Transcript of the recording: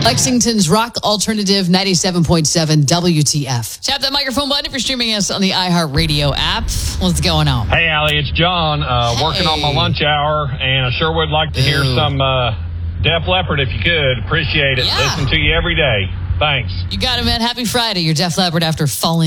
Lexington's Rock Alternative 97.7 WTF. Tap that microphone button if you're streaming us on the iHeartRadio app. What's going on? Hey, Allie, it's John. Working on my lunch hour, and I sure would like to hear some Def Leppard if you could. Appreciate it. Yeah. Listen to you every day. Thanks. You got it, man. Happy Friday. You're Def Leppard after falling